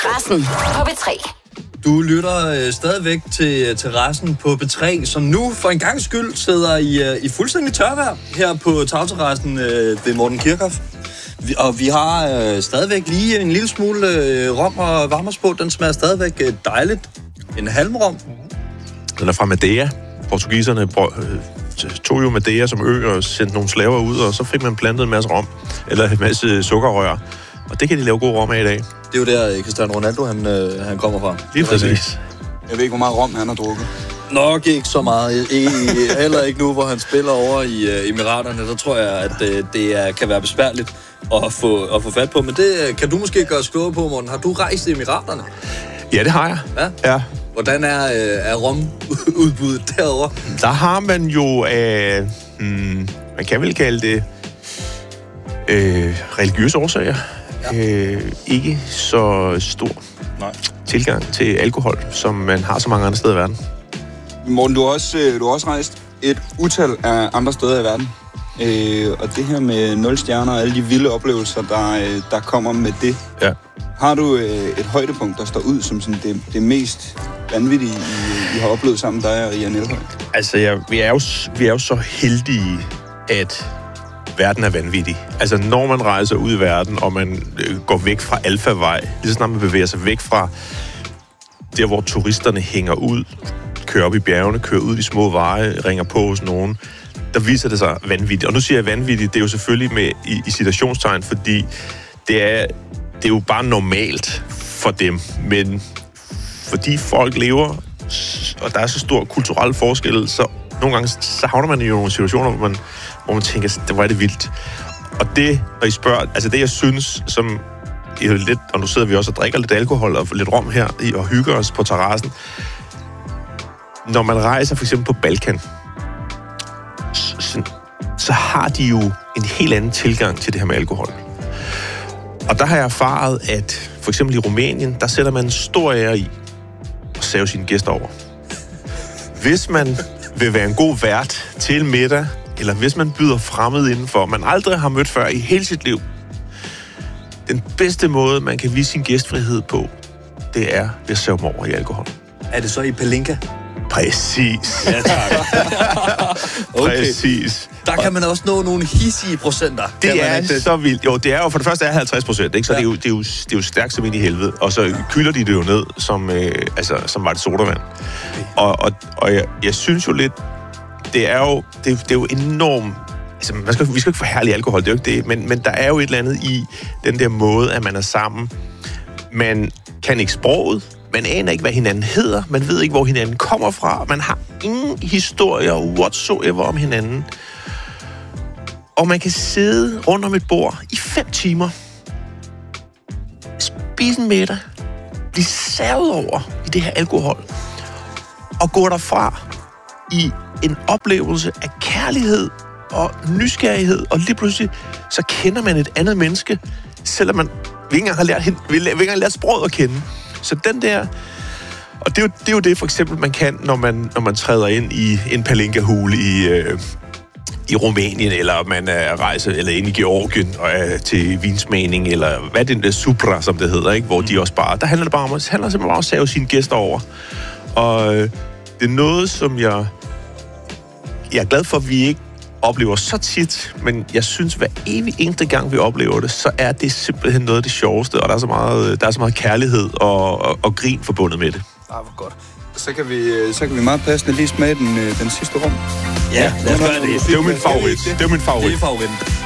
Resten på B3. Du lytter stadigvæk til Terrassen på B3, som nu for en gang skyld sidder i fuldstændig tørvejr her på tagterrassen ved Morten Kirchhoff. Og vi har stadigvæk lige en lille smule rom og varmers på. Den smager stadigvæk dejligt. En halmrom. Den er fra Madeira. Portugiserne tog jo Madeira som ø og sendte nogle slaver ud, og så fik man plantet en masse rom, eller en masse sukkerrør. Og det kan de lave god rom af i dag. Det er jo der Cristiano Ronaldo, han kommer fra. Lige præcis. Jeg ved ikke, hvor meget rom han har drukket. Nok ikke så meget. Heller ikke nu, hvor han spiller over i Emiraterne. Der tror jeg, at det kan være besværligt at få fat på. Men det kan du måske gøre skåre på, Morten. Har du rejst i Emiraterne? Ja, det har jeg. Ja. Hvordan er romudbuddet derovre? Der har man jo, man kan vel kalde det religiøse årsager. Ikke så stor tilgang til alkohol, som man har så mange andre steder i verden. Morten, du har også rejst et utal af andre steder i verden. Og det her med 0 stjerner og alle de vilde oplevelser, der kommer med det. Ja. Har du et højdepunkt, der står ud som sådan det mest vanvittige, I har oplevet sammen, dig og Jan Elhøj? Altså, vi er jo så heldige, at verden er vanvittig. Altså, når man rejser ud i verden, og man går væk fra alfavej, lige så snart man bevæger sig væk fra der, hvor turisterne hænger ud, kører op i bjergene, kører ud i små veje, ringer på hos nogen, der viser det sig vanvittigt. Og nu siger jeg vanvittigt, det er jo selvfølgelig med i citationstegn, fordi det er jo bare normalt for dem, men fordi folk lever, og der er så stor kulturel forskel, så nogle gange så havner man i nogle situationer, hvor man tænker, det var det vildt. Og det, når I spørger, altså det jeg synes, som lidt, og nu sidder vi også og drikker lidt alkohol og lidt rom her og hygger os på terrassen. Når man rejser for eksempel på Balkan, så har de jo en helt anden tilgang til det her med alkohol. Og der har jeg erfaret, at for eksempel i Rumænien, der sætter man en stor ære i at save sine gæster over. Hvis man vil være en god vært til middag, eller hvis man byder fremmed indenfor, man aldrig har mødt før i hele sit liv, den bedste måde, man kan vise sin gæstfrihed på, det er ved at save dem over i alkohol. Er det så i Palinka? Præcis. Ja, tak. Okay. Præcis. Der kan man også nå nogle hissige procenter. Det er så vildt. Jo, det er jo for det første er 50%, ikke? Så ja. det er jo stærkt som ind i helvede. Og så kylder de det jo ned, som var det sodavand. Og jeg synes jo lidt, det er jo enormt. Altså, vi skal ikke forherlige alkohol, det er jo ikke det. Men der er jo et eller andet i den der måde, at man er sammen. Man kan ikke sproget. Man aner ikke, hvad hinanden hedder. Man ved ikke, hvor hinanden kommer fra. Man har ingen historier whatsoever om hinanden. Og man kan sidde rundt om et bord i 5 timer. Spise en middag. Blive savet over i det her alkohol. Og gå derfra i en oplevelse af kærlighed og nysgerrighed. Og lige pludselig, så kender man et andet menneske, selvom man ikke engang har lært sproget at kende. Så den der... Og det er jo det, for eksempel, man kan, når man træder ind i en Palinka-hule i Rumænien, eller man rejser eller ind i Georgien og til vinsmagning, eller hvad det der Supra, som det hedder, ikke? Hvor de også bare... Der handler det simpelthen bare om at save sine gæster over. Og det er noget, som jeg er glad for, at vi ikke oplever så tit, men jeg synes, hver evig eneste gang, vi oplever det, så er det simpelthen noget af det sjoveste, og der er så meget kærlighed og grin forbundet med det. Hvor godt. Så kan vi meget passende lige smage den sidste rum. Ja, lad os gøre det. Det er jo min favorit. Det er favoritten.